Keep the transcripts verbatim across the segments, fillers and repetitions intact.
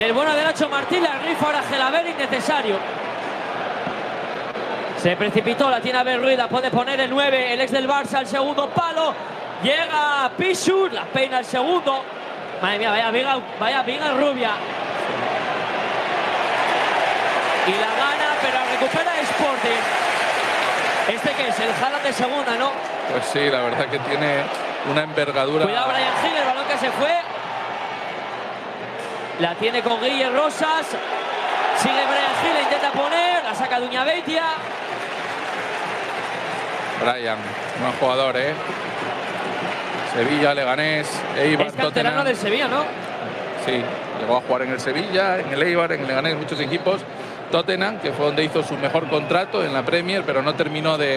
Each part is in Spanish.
El bueno de Nacho Martín, la rifa ahora Gelaber, innecesario. Se precipitó, la tiene Abel Ruiz, la puede poner el nueve, el ex del Barça, al segundo palo. Llega Pichur, la peina el segundo. Madre mía, vaya viga, vaya viga rubia. Y la gana, pero recupera Sporting. ¿Este qué es? El Haaland de segunda, ¿no? Pues sí, la verdad que tiene una envergadura. Cuidado Brian Hill, el balón que se fue. La tiene con Guille Rosas. Sigue Brian Hill, la intenta poner. La saca Duña Beitia. Brian, buen jugador, ¿eh? Sevilla, Leganés, Eibar, es canterano Tottenham. del Sevilla, ¿no? Sí, llegó a jugar en el Sevilla, en el Eibar, en el Leganés, muchos equipos. Tottenham, que fue donde hizo su mejor contrato en la Premier, pero no terminó de,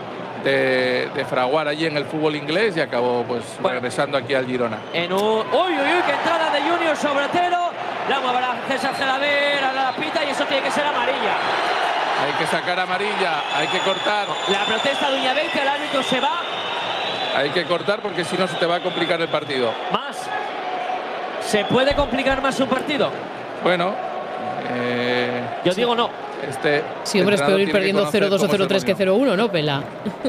de, de fraguar allí en el fútbol inglés y acabó pues bueno, regresando aquí al Girona. En un... Uy, uy, uy, que entrada de Junior sobre Otero. La mueve a César Gelaber, a la pita y eso tiene que ser amarilla. Hay que sacar amarilla, hay que cortar. La protesta de Uñabel, que el árbitro se va. Hay que cortar porque si no se te va a complicar el partido. Más. ¿Se puede complicar más un partido? Bueno. Eh, Yo digo no. Este sí, hombre, es peor ir perdiendo cero dos o cero tres que cero uno, ¿no, Pela?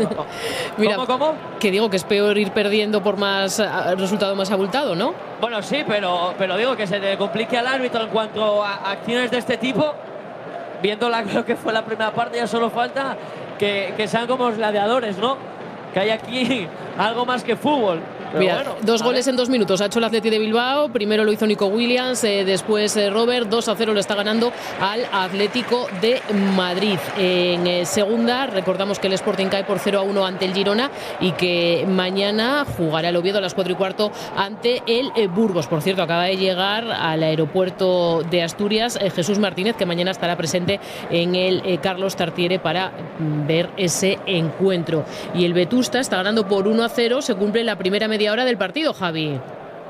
Mira, ¿Cómo, cómo? Que digo que es peor ir perdiendo por más resultado más abultado, ¿no? Bueno, sí, pero, pero digo que se le complique al árbitro en cuanto a acciones de este tipo. Viendo la, lo que fue la primera parte, ya solo falta que, que sean como los gladiadores, ¿no? Que hay aquí algo más que fútbol. Pero Mira, bueno, dos goles en dos minutos ha hecho el Atleti de Bilbao. Primero lo hizo Nico Williams, eh, después eh, Robert. dos a cero lo está ganando al Atlético de Madrid. En eh, segunda, recordamos que el Sporting cae por cero a uno ante el Girona y que mañana jugará el Oviedo a las cuatro y cuarto ante el eh, Burgos. Por cierto, acaba de llegar al aeropuerto de Asturias eh, Jesús Martínez, que mañana estará presente en el eh, Carlos Tartiere para mm, ver ese encuentro. Y el Vetusta está ganando por uno a cero. Se cumple la primera media hora del partido, Javi.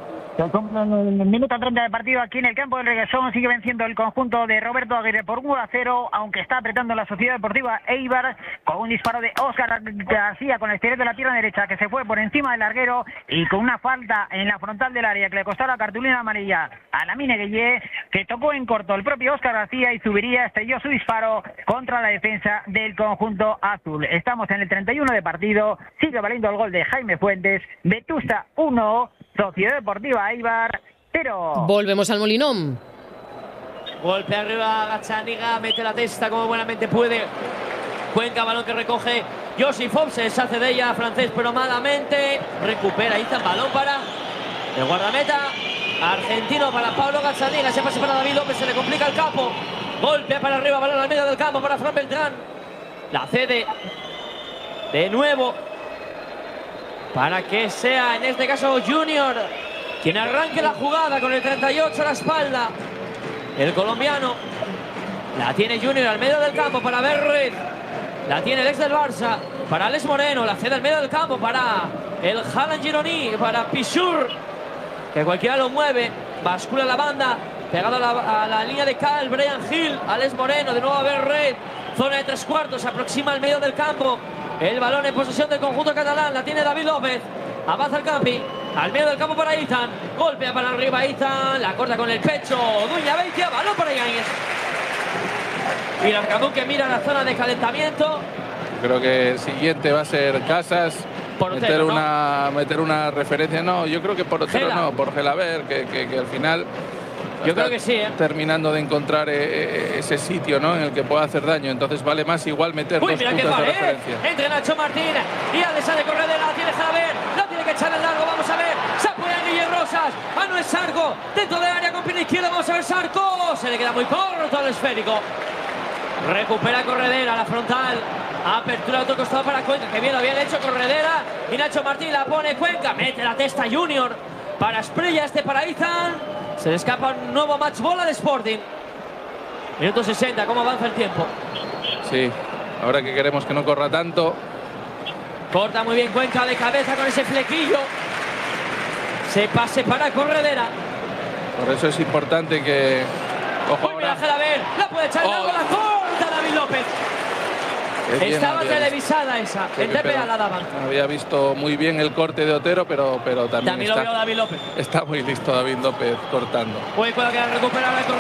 En el minuto treinta de partido aquí en el campo del Reguesón sigue venciendo el conjunto de Roberto Aguirre por uno a cero, aunque está apretando la Sociedad Deportiva Eibar con un disparo de Óscar García con el exterior de la pierna derecha que se fue por encima del larguero y con una falta en la frontal del área que le costó la cartulina amarilla a Lamine Gueye, que tocó en corto el propio Óscar García y Zubiría estrelló su disparo contra la defensa del conjunto azul. Estamos en el treinta y uno de partido, sigue valiendo el gol de Jaime Fuentes. Vetusta uno, Sociedad Deportiva Eibar cero. Volvemos al Molinón. Golpe arriba, Gazzaniga, mete la testa como buenamente puede. Cuenca, balón que recoge Josifov, se deshace de ella, francés, pero malamente. Recupera Izan, balón para el guardameta argentino, para Pablo Gazzaniga. Se pasa para David López, se le complica el campo. Golpe para arriba, balón al medio del campo para Fran Beltrán. La cede de nuevo para que sea, en este caso, Junior quien arranque la jugada con el treinta y ocho a la espalda. El colombiano. La tiene Junior al medio del campo para Berred. La tiene el ex del Barça para Alex Moreno. La cede al medio del campo para el Haaland Gironí, para Pichur, que cualquiera lo mueve. Bascula la banda, pegado a la, a la línea de Cal. Brian Hill, Alex Moreno, de nuevo a Berred. Zona de tres cuartos, se aproxima al medio del campo. El balón en posesión del conjunto catalán. La tiene David López. Avanza el campi. Al medio del campo para Izan. Golpea para arriba Izan. La corta con el pecho. Duña Beitia. Balón para Yáñez. Y Arcamón que mira la zona de calentamiento. Creo que el siguiente va a ser Casas. Por meter, Otero, una, ¿no? meter una referencia. No, yo creo que por Otero Gela. no, por Gelaber, que, que, que al final. Yo creo que sí, ¿eh? Terminando de encontrar eh, ese sitio, ¿no?, en el que pueda hacer daño. Entonces vale más igual meter Uy, dos mira que puntos va, de ¿eh? referencia. Entre Nacho Martín y Ale sale Corredera. La tiene Javier. La tiene que echar en largo. Vamos a ver. Se apoya Guille Rosas. Ah, no es Sarco. Dentro del área con pierna izquierda. Vamos a ver Sarco. Se le queda muy corto al esférico. Recupera Corredera. La frontal. Apertura de otro costado para Cuenca. Que bien lo habían hecho Corredera. Y Nacho Martín la pone Cuenca. Mete la testa Junior. Para Esprella, este para Izan. Se le escapa un nuevo match bola de Sporting. Minuto sesenta, ¿cómo avanza el tiempo? Sí, ahora que queremos que no corra tanto. Corta muy bien Cuenca de cabeza con ese flequillo. Se pase para Corredera. Por eso es importante que... Ojo, uy, mira Gelaber, la puede echar en oh. largo, la corta David López. bien, Estaba había televisada esa. Sí, En T P A pero la daban. Había visto muy bien el corte de Otero, pero, pero también, También lo está, vio David López. está muy listo David López cortando. Pues con la que recupera la